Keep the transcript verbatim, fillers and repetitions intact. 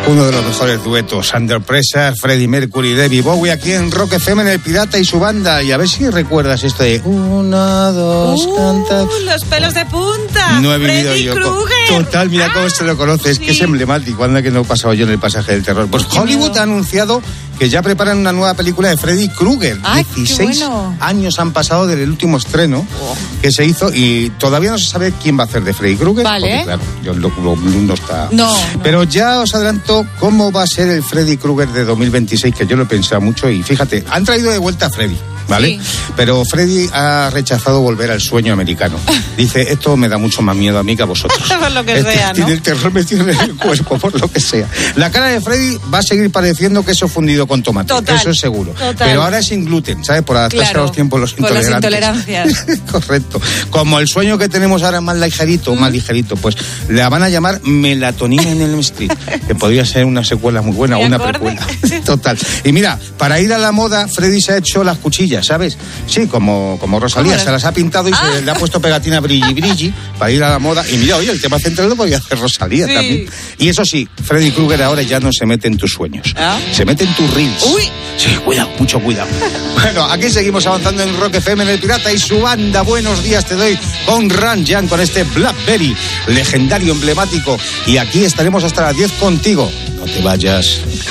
Uno de los mejores duetos, Under Pressure, Freddie Mercury y David Bowie, aquí en Rock F M, en El Pirata y su banda. Y a ver si recuerdas esto de uno, dos, uh, canta. Los pelos de punta. No he vivido Freddy yo. Krueger. Total, mira ah, cómo se lo conoces, sí. Que es emblemático. Anda que no he pasado yo en el pasaje del terror. Pues Ay, Hollywood miedo. ha anunciado que ya preparan una nueva película de Freddy Krueger. Ay, dieciséis bueno. años han pasado desde el último estreno oh. que se hizo y todavía no se sabe quién va a hacer de Freddy Krueger. Vale. Porque, claro, yo lo, lo, no está. No, no. Pero ya os adelanto cómo va a ser el Freddy Krueger de dos mil veintiséis, que yo lo he pensado mucho y fíjate, han traído de vuelta a Freddy, ¿vale? Sí. Pero Freddy ha rechazado volver al sueño americano. Dice, esto me da mucho más miedo a mí que a vosotros. Por lo que este, sea, ¿no? Tiene el terror metido en el cuerpo, por lo que sea. La cara de Freddy va a seguir pareciendo queso fundido con tomate. Total. Eso es seguro. Total. Pero ahora es sin gluten, ¿sabes? Por adaptarse claro, a los tiempos los con intolerantes. las intolerancias. Correcto. Como el sueño que tenemos ahora es más ligerito, mm. más ligerito, pues la van a llamar Melatonina en el Street, que podría ser una secuela muy buena o una precuela. Total. Y mira, para ir a la moda, Freddy se ha hecho las cuchillas, ¿sabes? Sí, como, como Rosalía, se las ha pintado y ah. se le ha puesto pegatina brilli brilli para ir a la moda. Y mira, oye, el tema central lo podía hacer Rosalía sí. también. Y eso sí, Freddy Krueger ahora ya no se mete en tus sueños. ¿Ah? Se mete en tus reels. Uy. Sí, cuidado, mucho cuidado. Bueno, aquí seguimos avanzando en Rock F M, en El Pirata y su banda. Buenos días te doy con Ran Jan, con este Blackberry, legendario, emblemático. Y aquí estaremos hasta las diez contigo. No te vayas.